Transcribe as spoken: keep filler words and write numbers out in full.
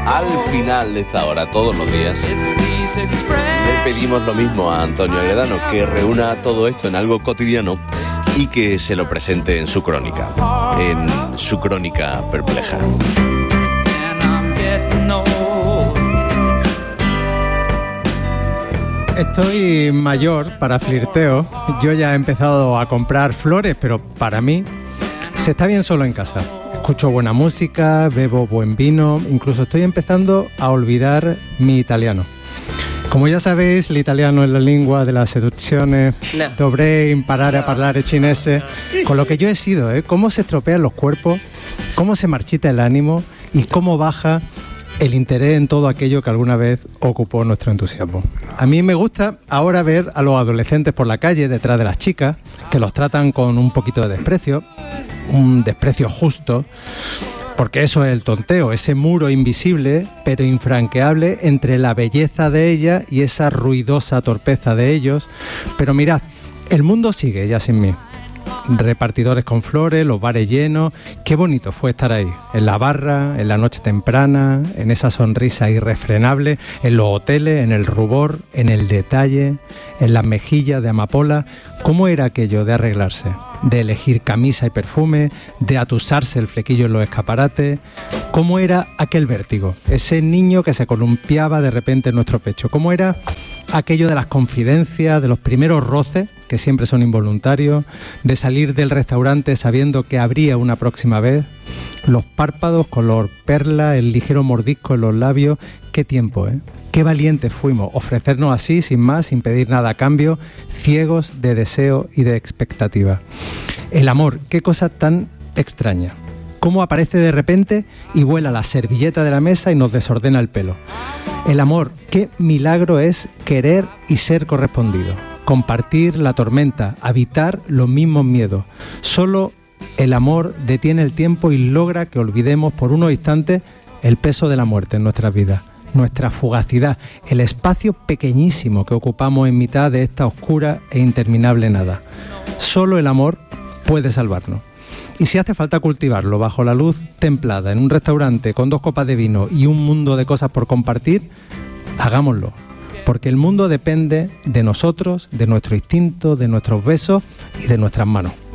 Al final de esta hora, todos los días, le pedimos lo mismo a Antonio Agredano, que reúna todo esto en algo cotidiano y que se lo presente en su crónica, en su crónica perpleja. Estoy mayor para flirteo. Yo ya he empezado a comprar flores, pero para mí se está bien solo en casa. Escucho buena música, bebo buen vino, incluso estoy empezando a olvidar mi italiano. Come ya sabéis, l'italiano è la lingua della seduzione. No. Dovrei imparare a parlare cinese. Con lo que yo he sido, ¿eh? Cómo se estropean los cuerpos, cómo se marchita el ánimo y cómo baja el interés en todo aquello que alguna vez ocupó nuestro entusiasmo. A mí me gusta ahora ver a los adolescentes por la calle detrás de las chicas, que los tratan con un poquito de desprecio, un desprecio justo, porque eso es el tonteo, ese muro invisible pero infranqueable entre la belleza de ella y esa ruidosa torpeza de ellos. Pero mirad, el mundo sigue ya sin mí. Repartidores con flores, los bares llenos. Qué bonito fue estar ahí, en la barra, en la noche temprana, en esa sonrisa irrefrenable, en los hoteles, en el rubor, en el detalle, en las mejillas de amapola. ¿Cómo era aquello de arreglarse? De elegir camisa y perfume, de atusarse el flequillo en los escaparates. ¿Cómo era aquel vértigo? Ese niño que se columpiaba de repente en nuestro pecho. ¿Cómo era aquello de las confidencias, de los primeros roces, que siempre son involuntarios, de salir del restaurante sabiendo que habría una próxima vez, los párpados color perla, el ligero mordisco en los labios? Qué tiempo, ¿eh? Qué valientes fuimos, ofrecernos así, sin más, sin pedir nada a cambio, ciegos de deseo y de expectativa. El amor, qué cosa tan extraña. Cómo aparece de repente y vuela la servilleta de la mesa y nos desordena el pelo. El amor, qué milagro es querer y ser correspondido. Compartir la tormenta, habitar los mismos miedos. Solo el amor detiene el tiempo y logra que olvidemos por unos instantes el peso de la muerte en nuestras vidas, nuestra fugacidad, el espacio pequeñísimo que ocupamos en mitad de esta oscura e interminable nada. Solo el amor puede salvarnos. Y si hace falta cultivarlo bajo la luz templada en un restaurante con dos copas de vino y un mundo de cosas por compartir, hagámoslo. Porque el mundo depende de nosotros, de nuestro instinto, de nuestros besos y de nuestras manos.